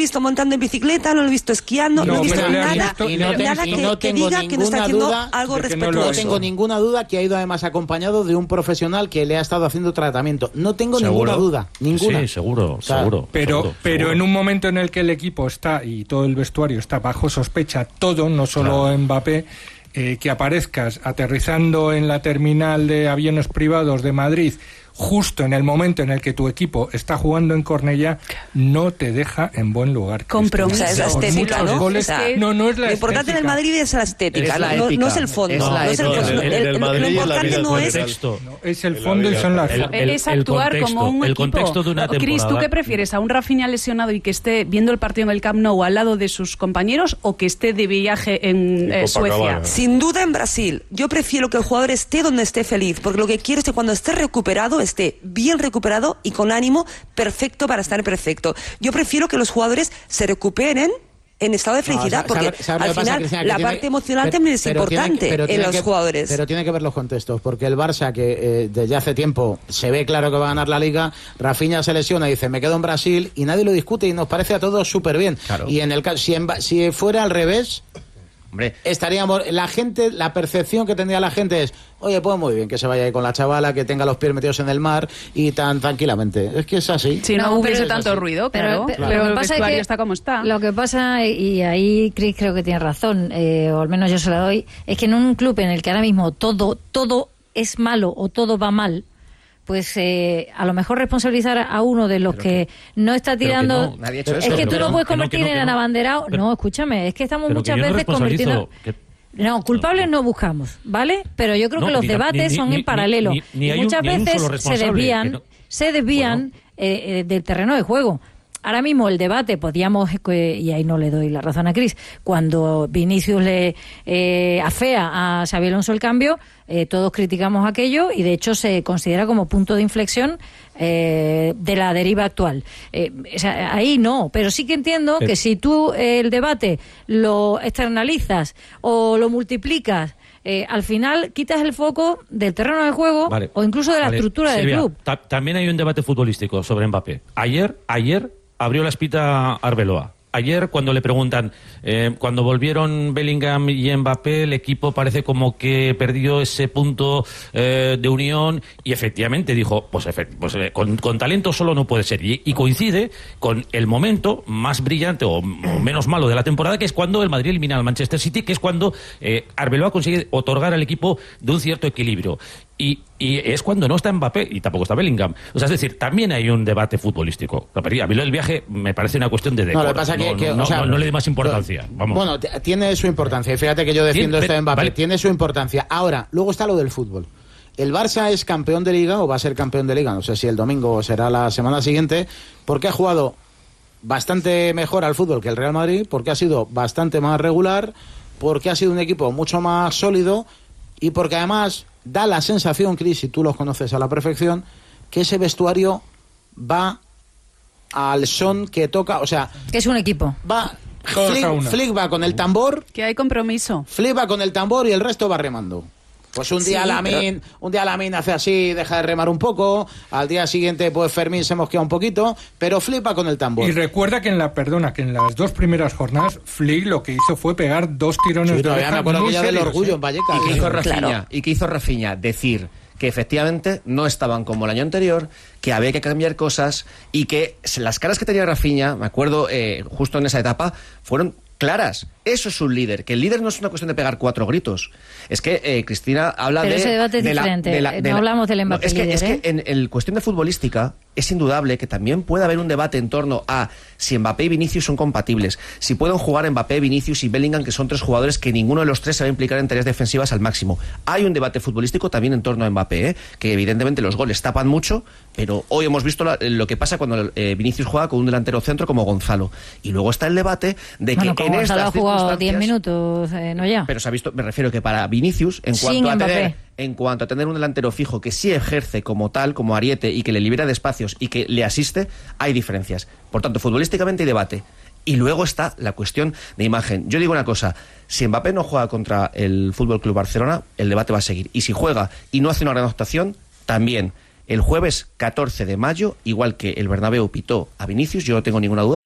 visto montando en bicicleta, no lo he visto esquiando, no he visto nada que diga que no está haciendo algo respetuoso. No tengo ninguna duda que ha ido además acompañado de un profesional que le ha estado haciendo tratamiento. No tengo ninguna duda, ninguna. Sí, seguro. Pero en un momento en el que el equipo está y todo el vestuario está bajo sospecha, todo, no solo Mbappé, que aparezcas aterrizando en la terminal de aviones privados de Madrid justo en el momento en el que tu equipo está jugando en Cornellá, no te deja en buen lugar. Compromiso. Es la estética, ¿no? Goles, no es la lo estética. importante del Madrid es la estética, es la no es el fondo. Lo importante no es... Es el fondo y son las formas. Es actuar como un el equipo. Contexto de una temporada. Chris, ¿tú qué prefieres? ¿A un Rafinha lesionado y que esté viendo el partido en el Camp Nou al lado de sus compañeros o que esté de viaje en Suecia? Sin duda en Brasil. Yo prefiero que el jugador esté donde esté feliz, porque lo que quiero es que cuando esté recuperado, esté bien recuperado y con ánimo perfecto para estar perfecto. Yo prefiero que los jugadores se recuperen en estado de felicidad, porque al final la parte emocional también es importante en los jugadores. Pero tiene que ver los contextos, porque el Barça, que desde hace tiempo se ve claro que va a ganar la Liga, Rafinha se lesiona y dice, me quedo en Brasil, y nadie lo discute y nos parece a todos súper bien. Claro. Y en el caso, si fuera al revés... Hombre, estaríamos, la percepción que tendría la gente es, oye, pues muy bien que se vaya ahí con la chavala, que tenga los pies metidos en el mar y tan tranquilamente. Es que es así. Si no hubiese tanto ruido, pero el vestuario está como está. Lo que pasa, y ahí Chris creo que tiene razón, o al menos yo se la doy, es que en un club en el que ahora mismo todo es malo o todo va mal, pues a lo mejor responsabilizar a uno de los que no está tirando... Es que tú no puedes convertir en abanderado... No, escúchame, es que estamos muchas veces convirtiendo... No, culpables no buscamos, ¿vale? Pero yo creo que los debates son en paralelo. Y muchas veces se desvían del terreno de juego. Ahora mismo el debate, podíamos, y ahí no le doy la razón a Chris, cuando Vinicius le afea a Xabi Alonso el cambio, todos criticamos aquello y de hecho se considera como punto de inflexión de la deriva actual. O sea, ahí no, pero sí que entiendo que si tú el debate lo externalizas o lo multiplicas, al final quitas el foco del terreno de juego o incluso de la estructura del club. También hay un debate futbolístico sobre Mbappé. Ayer abrió la espita Arbeloa. Ayer, cuando le preguntan, cuando volvieron Bellingham y Mbappé, el equipo parece como que perdió ese punto de unión, y efectivamente dijo, con talento solo no puede ser. Y coincide con el momento más brillante o menos malo de la temporada, que es cuando el Madrid elimina al Manchester City, que es cuando Arbeloa consigue otorgar al equipo de un cierto equilibrio. Y es cuando no está Mbappé y tampoco está Bellingham. O sea, es decir, también hay un debate futbolístico. A mí lo del viaje me parece una cuestión de decoro. No le dé más importancia. Vamos. Bueno, tiene su importancia. Y fíjate que yo defiendo esto de Mbappé. Tiene su importancia. Ahora, luego está lo del fútbol. El Barça es campeón de Liga, o va a ser campeón de Liga, no sé si el domingo o será la semana siguiente, porque ha jugado bastante mejor al fútbol que el Real Madrid, porque ha sido bastante más regular, porque ha sido un equipo mucho más sólido y porque además da la sensación, Chris, y tú los conoces a la perfección, que ese vestuario va al son que toca, o sea... Que es un equipo. Flick va con el tambor... Que hay compromiso. Flick va con el tambor y el resto va remando. Pues un día Lamine hace así, deja de remar un poco, al día siguiente pues Fermín se mosquea un poquito, pero Flick va con el tambor. Y recuerda que en las dos primeras jornadas Flick lo que hizo fue pegar 2 tirones de oreja. Me acuerdo que ya del orgullo en Vallecas. ¿Y qué hizo Rafinha? Decir que efectivamente no estaban como el año anterior, que había que cambiar cosas y que las caras que tenía Rafinha, me acuerdo justo en esa etapa, fueron claras. Eso es un líder, que el líder no es una cuestión de pegar 4 gritos. Es que Cristina habla Pero ese debate es diferente, no hablamos del Mbappé líder. Es que en el cuestión de futbolística es indudable que también puede haber un debate en torno a si Mbappé y Vinicius son compatibles, si pueden jugar Mbappé, Vinicius y Bellingham, que son 3 jugadores que ninguno de los 3 se va a implicar en tareas defensivas al máximo. Hay un debate futbolístico también en torno a Mbappé, que evidentemente los goles tapan mucho, pero hoy hemos visto lo que pasa cuando Vinicius juega con un delantero centro como Gonzalo. Y luego está el debate de que en estas circunstancias... 10 minutos, no ya. Pero se ha visto, me refiero que para Vinicius, en cuanto a tener un delantero fijo que sí ejerce como tal, como ariete, y que le libera de espacios y que le asiste, hay diferencias. Por tanto, futbolísticamente hay debate. Y luego está la cuestión de imagen. Yo digo una cosa, si Mbappé no juega contra el FC Barcelona, el debate va a seguir. Y si juega y no hace una gran actuación, también. El jueves 14 de mayo, igual que el Bernabéu pitó a Vinicius, yo no tengo ninguna duda